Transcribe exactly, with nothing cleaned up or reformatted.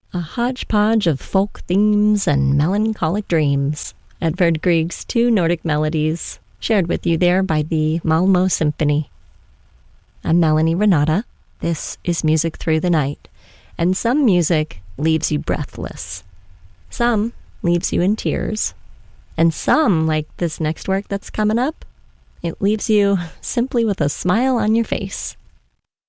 A hodgepodge of folk themes and melancholic dreams. Edvard Grieg's two Nordic melodies, shared with you there by the Malmo Symphony. I'm Melanie Renata. This is Music Through the Night, and some music leaves you breathless. Some leaves you in tears, and some, like this next work that's coming up, it leaves you simply with a smile on your face.